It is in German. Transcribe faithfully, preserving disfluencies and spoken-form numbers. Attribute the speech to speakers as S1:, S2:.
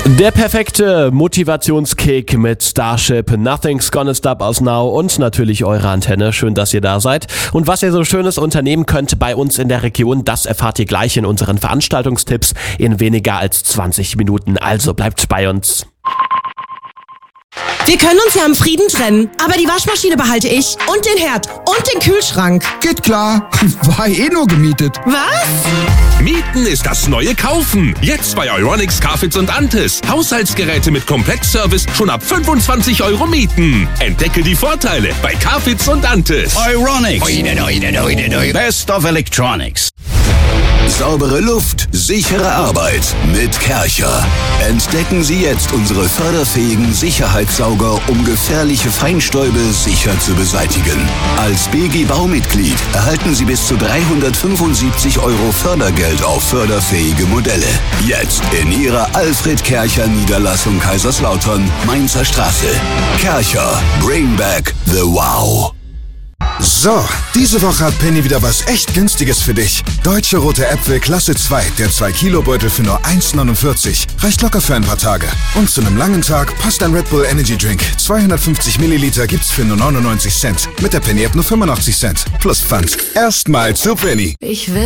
S1: Der perfekte Motivationskick mit Starship, Nothing's Gonna Stop Us Now und natürlich eure Antenne. Schön, dass ihr da seid. Und was ihr so Schönes unternehmen könnt bei uns in der Region, das erfahrt ihr gleich in unseren Veranstaltungstipps in weniger als zwanzig Minuten. Also bleibt bei uns.
S2: Wir können uns ja im Frieden trennen, aber die Waschmaschine behalte ich und den Herd und den Kühlschrank.
S3: Geht klar, war eh nur gemietet.
S2: Was?
S4: Mieten ist das neue Kaufen. Jetzt bei Euronics, Carfits und Antis. Haushaltsgeräte mit Komplettservice schon ab fünfundzwanzig Euro mieten. Entdecke die Vorteile bei Carfits und Antis.
S5: Euronics. Oide, oide, oide, oide. Best of Electronics.
S6: Saubere Luft, sichere Arbeit mit Kärcher. Entdecken Sie jetzt unsere förderfähigen Sicherheitssauger, um gefährliche Feinstäube sicher zu beseitigen. Als B G Baumitglied erhalten Sie bis zu dreihundertfünfundsiebzig Euro Fördergeld auf förderfähige Modelle. Jetzt in Ihrer Alfred Kärcher Niederlassung Kaiserslautern, Mainzer Straße. Kärcher, bring back the wow.
S3: So, diese Woche hat Penny wieder was echt Günstiges für dich. Deutsche Rote Äpfel Klasse zwei, der zwei Kilo Beutel für nur eins neunundvierzig. Reicht locker für ein paar Tage. Und zu einem langen Tag passt ein Red Bull Energy Drink. zweihundertfünfzig Milliliter gibt's für nur neunundneunzig Cent. Mit der Penny App nur fünfundachtzig Cent. Plus Pfand. Erstmal zu Penny.
S7: Ich will